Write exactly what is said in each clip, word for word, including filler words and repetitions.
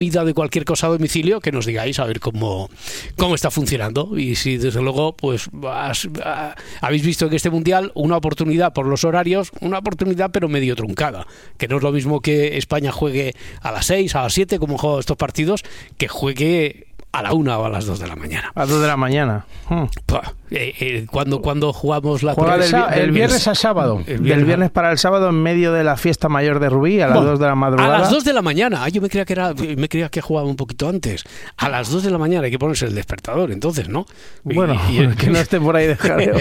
de cualquier cosa a domicilio, que nos digáis a ver cómo, cómo está funcionando y si desde luego pues has, a, habéis visto en este mundial una oportunidad por los horarios, una oportunidad pero medio truncada, que no es lo mismo que España juegue a las seis, a las siete como juegan estos partidos, que juegue a la una o a las dos de la mañana. A las dos de la mañana. Hmm. Pua, eh, eh, cuando, cuando jugamos la Juega del, el, el viernes a sábado. El viernes, del viernes para el sábado en medio de la fiesta mayor de Rubí a las bueno, dos de la madrugada. A las dos de la mañana. Ah, yo me creía que era, me creía que jugaba un poquito antes. A las dos de la mañana hay que ponerse el despertador, entonces, ¿no? Bueno, y, y, que no esté por ahí de jaleo.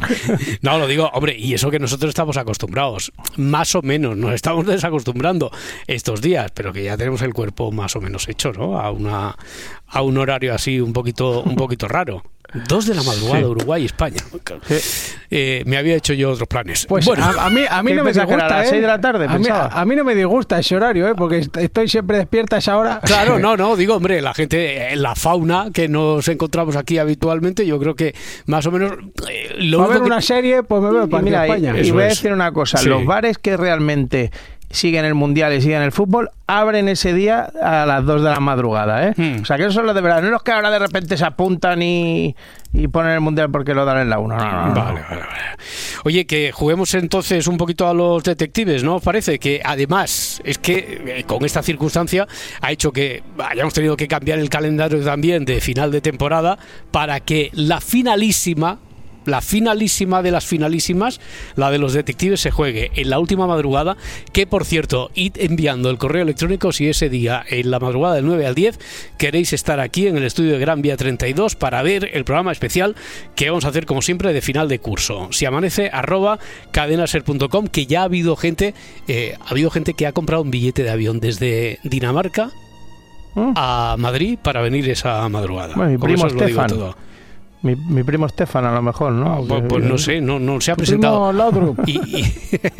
No, lo digo, hombre, y eso que nosotros estamos acostumbrados. Más o menos, nos estamos desacostumbrando estos días, pero que ya tenemos el cuerpo más o menos hecho, ¿no? A una a un horario así un poquito un poquito raro. Dos de la madrugada, sí. Uruguay y España. Sí. Eh, me había hecho yo otros planes. Pues bueno, a, a mí, a mí no me disgusta, a las seis de la tarde, a mí, a, a mí no me disgusta ese horario, ¿eh? Porque estoy siempre despierta a esa hora. Claro, no, no, digo, hombre, la gente, la fauna que nos encontramos aquí habitualmente, yo creo que más o menos... Eh, lo para ver que... una serie, pues me veo para mira, España. Y, y voy a decir una cosa, sí. Los bares que realmente siguen el mundial y siguen el fútbol, abren ese día a las dos de la madrugada, ¿eh? Hmm. O sea, que eso es lo de verdad. No es los que ahora de repente se apuntan y, y ponen el mundial porque lo dan en la una. No, no, no. Vale, vale, vale. Oye, que juguemos entonces un poquito a los detectives, ¿no? Parece que además es que eh, con esta circunstancia ha hecho que hayamos tenido que cambiar el calendario también de final de temporada para que la finalísima la finalísima de las finalísimas, la de los detectives, se juegue en la última madrugada, que por cierto, id enviando el correo electrónico si ese día, en la madrugada del nueve al diez, queréis estar aquí en el estudio de Gran Vía treinta y dos para ver el programa especial que vamos a hacer como siempre de final de curso. Si amanece, arroba cadenaser punto com, que ya ha habido gente, eh, ha habido gente que ha comprado un billete de avión desde Dinamarca ¿Mm? a Madrid para venir esa madrugada. Bueno, mi primo Estefan. Mi, mi primo Estefan, a lo mejor, ¿no? Ah, pues, pues no sé, no, no se ha presentado. Y, y,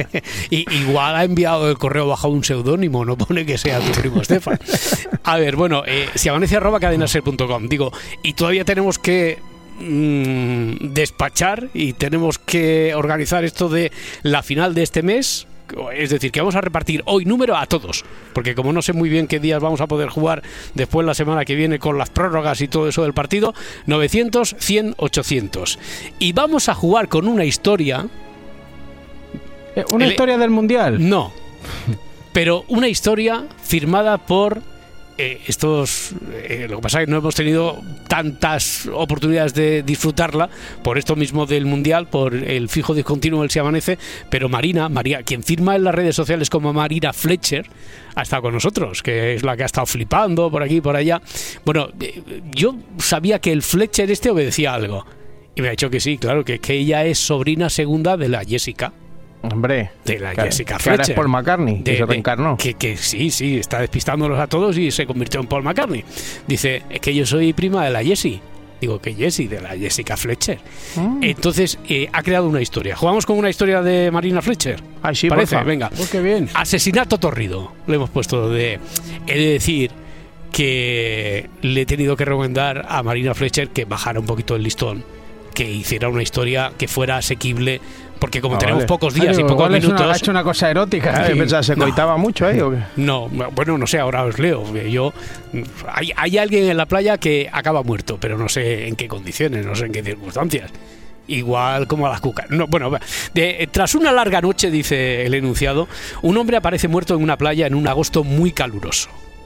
y, igual ha enviado el correo bajo un seudónimo, no pone que sea tu primo Estefan. A ver, bueno, eh, si amanece arroba cadenaser punto com, digo, y todavía tenemos que mmm, despachar y tenemos que organizar esto de la final de este mes. Es decir, que vamos a repartir hoy número a todos, porque como no sé muy bien qué días vamos a poder jugar después la semana que viene con las prórrogas y todo eso del partido, novecientos, cien, ochocientos. Y vamos a jugar con una historia... ¿Una el, historia del Mundial? No, pero una historia firmada por... Eh, estos eh, lo que pasa es que no hemos tenido tantas oportunidades de disfrutarla por esto mismo del mundial, por el fijo discontinuo del Si Amanece, pero Marina, María, quien firma en las redes sociales como Marina Fletcher, ha estado con nosotros, que es la que ha estado flipando por aquí y por allá. Bueno, eh, yo sabía que el Fletcher este obedecía algo y me ha dicho que sí, claro, que, que ella es sobrina segunda de la Jessica. Hombre, de la que, Jessica que Fletcher. ahora es Paul McCartney, de, que se reencarnó. Que, que sí, sí, está despistándolos a todos y se convirtió en Paul McCartney. Dice, es que yo soy prima de la Jessie. Digo, que Jessie, de la Jessica Fletcher. Mm. Entonces, eh, ha creado una historia. ¿Jugamos con una historia de Marina Fletcher? Ay, sí, ¿parece? Porfa. Venga. Oh, qué bien. Asesinato torrido. Le hemos puesto de... He de decir que le he tenido que recomendar a Marina Fletcher que bajara un poquito el listón, que hiciera una historia que fuera asequible, porque como ah, tenemos vale. pocos días Ay, y pocos minutos... Una, ha hecho una cosa erótica. Sí. Pensaba, ¿se no, coitaba mucho ahí o qué? No, bueno, no sé, ahora os leo. Yo, hay, hay alguien en la playa que acaba muerto, pero no sé en qué condiciones, no sé en qué circunstancias. Igual como a las cucas. No, bueno, de, tras una larga noche, dice el enunciado, un hombre aparece muerto en una playa en un agosto muy caluroso.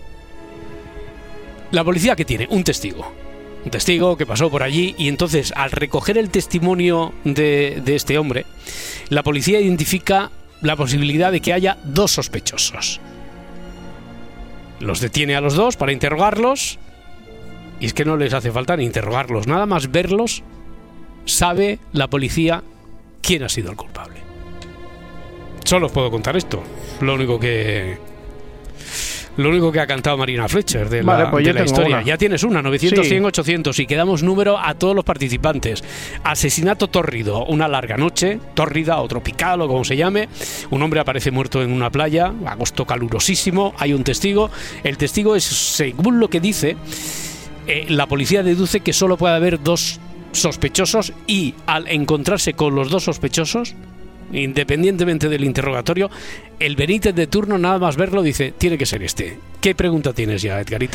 La policía, ¿qué tiene? Un testigo. Un testigo que pasó por allí, y entonces al recoger el testimonio de, de este hombre, la policía identifica la posibilidad de que haya dos sospechosos. Los detiene a los dos para interrogarlos, y es que no les hace falta ni interrogarlos, nada más verlos sabe la policía quién ha sido el culpable. Solo os puedo contar esto, lo único que... Lo único que ha cantado Marina Fletcher de la, vale, pues de yo la historia. Una. Ya tienes una, novecientos, sí. cien, ochocientos, y quedamos número a todos los participantes. Asesinato tórrido, una larga noche, tórrida o tropical o como se llame. Un hombre aparece muerto en una playa, agosto calurosísimo, hay un testigo. El testigo es, según lo que dice, eh, la policía deduce que solo puede haber dos sospechosos, y al encontrarse con los dos sospechosos, independientemente del interrogatorio, el Benítez de turno, nada más verlo, dice, tiene que ser este. ¿Qué pregunta tienes ya, Edgarita?